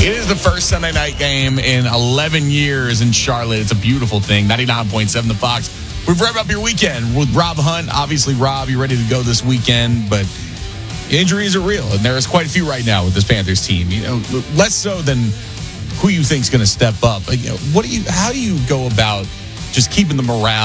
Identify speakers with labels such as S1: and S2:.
S1: It is the first Sunday night game in 11 years in Charlotte. It's a beautiful thing. 99.7 The Fox. We've wrapped up your weekend with Rob Hunt. Obviously, Rob, you're ready to go this weekend, but injuries are real, and there is quite a few right now with this Panthers team. You know, less so than who you think is going to step up. How do you go about just keeping the morale